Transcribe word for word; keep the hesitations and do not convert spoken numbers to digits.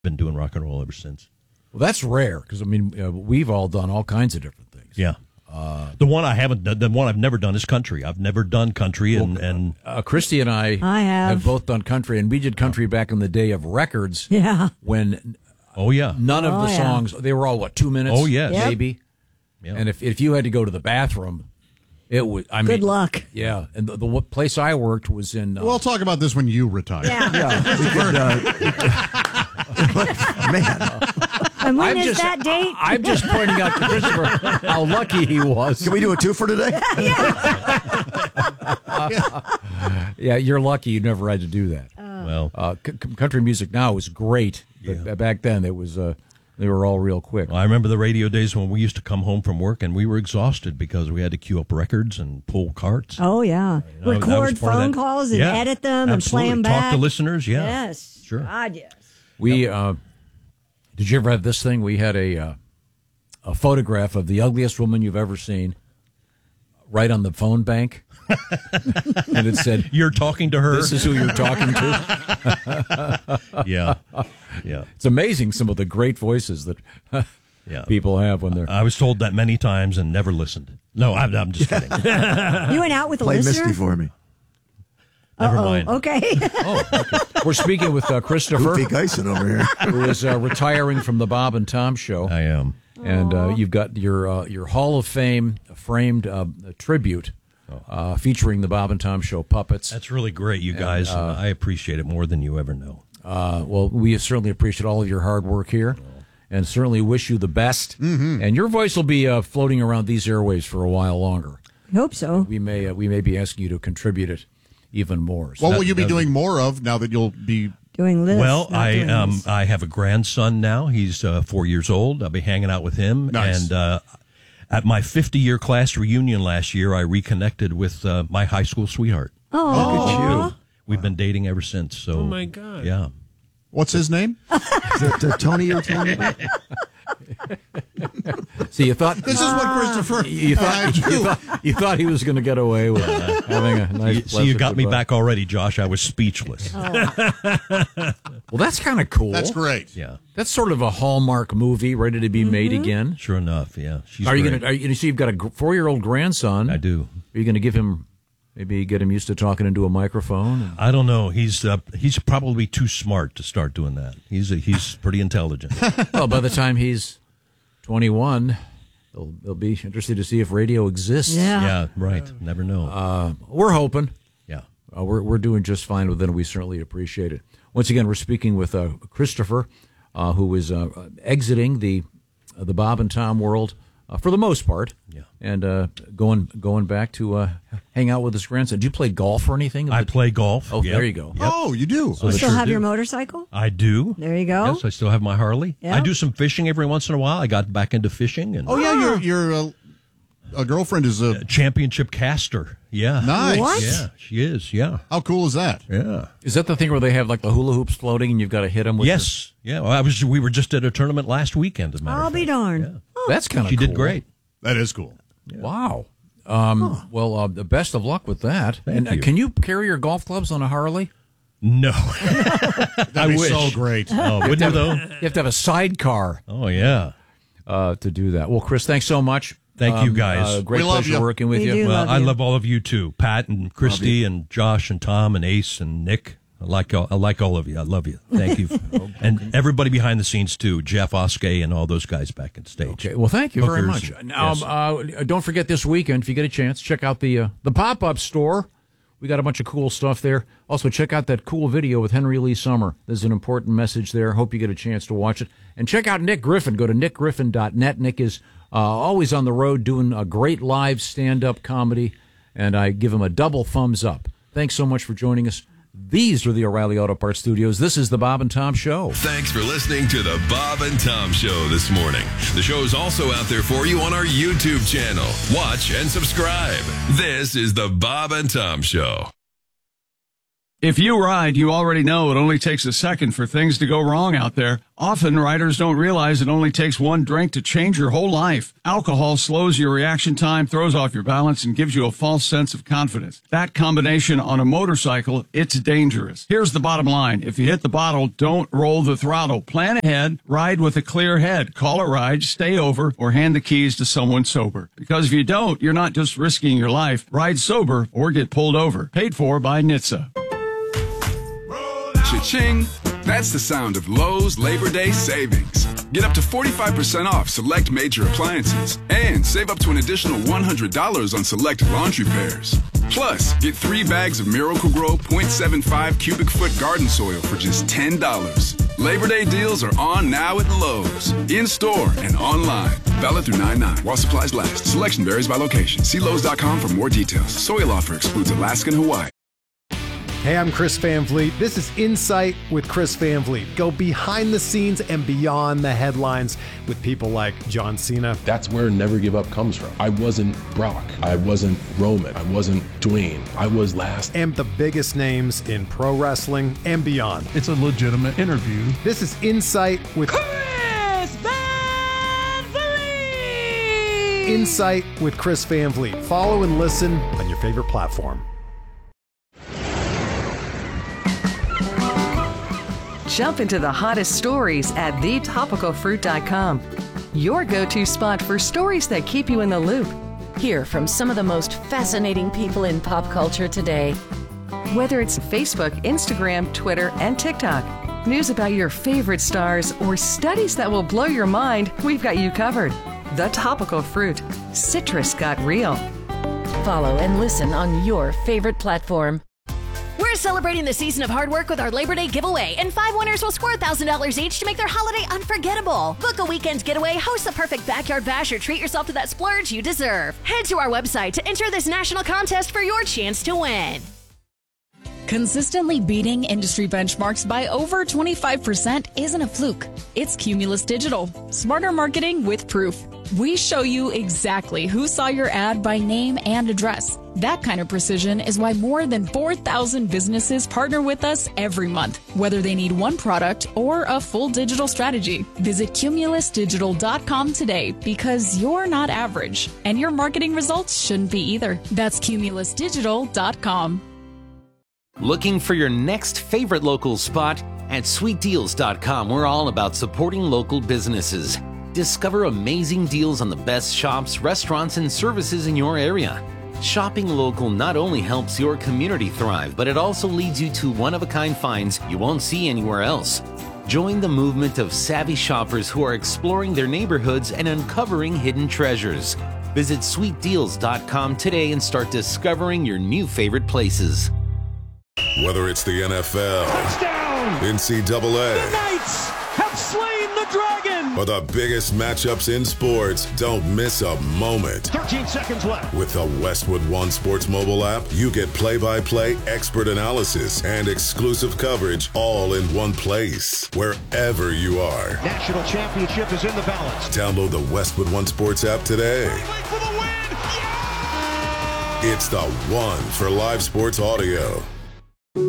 been doing rock and roll ever since. Well, that's rare because I mean uh, we've all done all kinds of different things. Yeah. Uh, the one I haven't done, the one I've never done is country. I've never done country, and well, and uh, Christy and I, I have. have both done country, and we did country back in the day of records. Yeah. When oh yeah, none of oh, the yeah. songs they were all what two minutes. Oh yes, Yep. maybe. Yep. And if if you had to go to the bathroom, it was. I mean, Good luck. Yeah, and the, the place I worked was in. Uh, We'll talk about this when you retire. Yeah. Yeah, we could, uh, man. And when I'm is just, that date? I'm just pointing out to Christopher how lucky he was. Can we do a two for today? Yeah, you're lucky you never had to do that. well, Uh, c- c- country music now is great, but Yeah. back then it was uh, they were all real quick. I remember the radio days when we used to come home from work and we were exhausted because we had to queue up records and pull carts. Oh, yeah. You know, that was Record part of phone that. calls and Yeah, edit them absolutely. and play them Talk back. to listeners, yeah. Yes. Sure. God, yes. We uh, did you ever have this thing? We had a uh, a photograph of the ugliest woman you've ever seen, right on the phone bank, and it said, You're talking to her? "This is who you're talking to." yeah. Yeah. It's amazing some of the great voices that Yeah. people have when they're. I was told that many times and never listened. No, I'm, I'm just kidding. You went out with a Play listener? Misty for me. Never Uh-oh. mind. Okay. Oh, okay. We're speaking with uh, Christopher, Goofy Geisen over here. who is uh, retiring from the Bob and Tom Show. I am. And uh, you've got your uh, your Hall of Fame framed uh, tribute uh, featuring the Bob and Tom Show puppets. That's really great, you guys. And, uh, I appreciate it more than you ever know. Uh, well, we certainly appreciate all of your hard work here, and certainly wish you the best. Mm-hmm. And your voice will be uh, floating around these airwaves for a while longer. I hope so. We may uh, we may be asking you to contribute it even more. So What that- will you be that- doing more of now that you'll be? Doing this. Well, not I doing um this. I have a grandson now. He's uh, four years old. I'll be hanging out with him. Nice. And uh, at my fifty-year class reunion last year, I reconnected with uh, my high school sweetheart. Oh, We've been dating ever since. So, Oh, my God. Yeah. What's his name? Is it uh, Tony you're telling me about? See, you thought This is what Christopher. you thought, and I you do. thought you thought he was going to get away with uh, having a nice. You, see, you pleasant got me goodbye. back already, Josh. I was speechless. Well, that's kind of cool. That's great. Yeah. That's sort of a Hallmark movie ready to be made again. Sure enough. Yeah. She's Are you great. going to? Are you, you see, you've got a four-year-old grandson. I do. Are you going to give him, maybe get him used to talking into a microphone? I don't know. He's uh, he's probably too smart to start doing that. He's a, he's pretty intelligent. Well, by the time he's twenty-one, they'll, they'll be interested to see if radio exists. yeah. Yeah. Right. Never know. Uh, we're hoping. yeah. Uh, we're we're doing just fine with it, and we certainly appreciate it. Once again, we're speaking with uh, Christopher, uh, who is uh, exiting the uh, the Bob and Tom world uh, for the most part, Yeah. and uh, going going back to uh, hang out with his grandson. Do you play golf or anything? I play golf. Oh, Yep. there you go. Yep. Oh, you do. I You still sure have do. your motorcycle? I do. There you go. Yes, I still have my Harley. Yeah. I do some fishing every once in a while. I got back into fishing and Oh yeah, your your uh, a girlfriend is a. championship caster. Yeah. Nice. What? Yeah, she is. Yeah. How cool is that? Yeah. Is that the thing where they have like the hula hoops floating and you've got to hit them with? Yes. Yeah. Well, I was. We were just at a tournament last weekend. As a matter I'll of be fact. darned. Yeah. the, that's kind of She cool. did great. That is cool. Wow. Um, Well, uh, the best of luck with that. Thank and uh, you. can you carry your golf clubs on a Harley? No. That'd I be wish. so great. Oh, wouldn't you though? You have to have a sidecar Oh yeah. uh, to do that. Well, Chris, thanks so much. Thank you, guys. Uh, great We love pleasure you. working with We you. do. Well, love I you. love all of you too, Pat and Christy and Josh and Tom and Ace and Nick. I like all, I like all of you. I love you. Thank you, and everybody behind the scenes too, Jeff Oskey and all those guys back in stage. Okay. Well, thank you very Hookers, much. Now, yes. uh, don't forget this weekend, if you get a chance, check out the uh, the pop up store. We got a bunch of cool stuff there. Also, check out that cool video with Henry Lee Summer. There's an important message there. Hope you get a chance to watch it. And check out Nick Griffin. Go to nick griffin dot net. Nick is uh, always on the road doing a great live stand up comedy, and I give him a double thumbs up. Thanks so much for joining us. These are the O'Reilly Auto Parts Studios. This is the Bob and Tom Show. Thanks for listening to the Bob and Tom Show this morning. The show is also out there for you on our YouTube channel. Watch and subscribe. This is the Bob and Tom Show. If you ride, you already know it only takes a second for things to go wrong out there. Often, riders don't realize it only takes one drink to change your whole life. Alcohol slows your reaction time, throws off your balance, and gives you a false sense of confidence. That combination on a motorcycle, it's dangerous. Here's the bottom line. If you hit the bottle, don't roll the throttle. Plan ahead, ride with a clear head. Call a ride, stay over, or hand the keys to someone sober. Because if you don't, you're not just risking your life. Ride sober or get pulled over. Paid for by N H T S A. Cha-ching! That's the sound of Lowe's Labor Day savings. Get up to forty-five percent off select major appliances and save up to an additional one hundred dollars on select laundry pairs. Plus, get three bags of Miracle-Gro point seven five cubic foot garden soil for just ten dollars. Labor Day deals are on now at Lowe's, in-store and online. Valid through nine nine while supplies last. Selection varies by location. See Lowe's dot com for more details. Soil offer excludes Alaska and Hawaii. Hey, I'm Chris Van Vliet. This is Insight with Chris Van Vliet. Go behind the scenes and beyond the headlines with people like John Cena. That's where Never Give Up comes from. I wasn't Brock. I wasn't Roman. I wasn't Dwayne. I was last. And the biggest names in pro wrestling and beyond. It's a legitimate interview. This is Insight with Chris Van Vliet. Insight with Chris Van Vliet. Follow and listen on your favorite platform. Jump into the hottest stories at the topical fruit dot com. Your go-to spot for stories that keep you in the loop. Hear from some of the most fascinating people in pop culture today. Whether it's Facebook, Instagram, Twitter, and TikTok, news about your favorite stars, or studies that will blow your mind, we've got you covered. The Topical Fruit. Citrus got real. Follow and listen on your favorite platform. We're celebrating the season of hard work with our Labor Day giveaway, and five winners will score one thousand dollars each to make their holiday unforgettable. Book a weekend getaway, host the perfect backyard bash, or treat yourself to that splurge you deserve. Head to our website to enter this national contest for your chance to win. Consistently beating industry benchmarks by over twenty-five percent isn't a fluke. It's Cumulus Digital. Smarter marketing with proof. We show you exactly who saw your ad by name and address. That kind of precision is why more than four thousand businesses partner with us every month, whether they need one product or a full digital strategy. Visit cumulus digital dot com today, because you're not average, and your marketing results shouldn't be either. That's cumulus digital dot com. Looking for your next favorite local spot? At sweet deals dot com, we're all about supporting local businesses. Discover amazing deals on the best shops, restaurants, and services in your area. Shopping local not only helps your community thrive, but it also leads you to one-of-a-kind finds you won't see anywhere else. Join the movement of savvy shoppers who are exploring their neighborhoods and uncovering hidden treasures. Visit sweet deals dot com today and start discovering your new favorite places. Whether it's the N F L, touchdown, N C double A, the Knights have slain the dragon, or the biggest matchups in sports, don't miss a moment. thirteen seconds left. With the Westwood One Sports mobile app, you get play-by-play, expert analysis, and exclusive coverage all in one place, wherever you are. National championship is in the balance. Download the Westwood One Sports app today. For the win. Yeah! It's the one for live sports audio.